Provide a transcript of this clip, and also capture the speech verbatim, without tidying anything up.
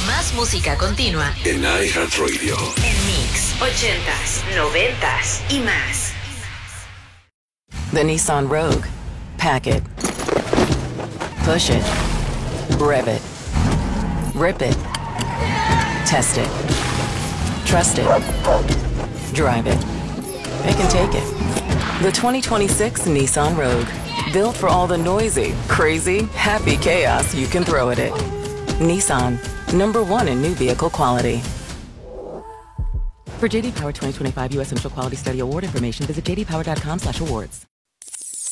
Más música continua en iHeartRadio. En Mix, ochentas, noventas y más. The Nissan Rogue. Pack it. Push it. Rev it. Rip it. Test it. Trust it. Drive it. It can take it. The twenty twenty-six Nissan Rogue. Built for all the noisy, crazy, happy chaos you can throw at it. Nissan. Number one in new vehicle quality. For J D Power twenty twenty-five U S Initial Quality Study Award information, visit j d power dot com slash awards.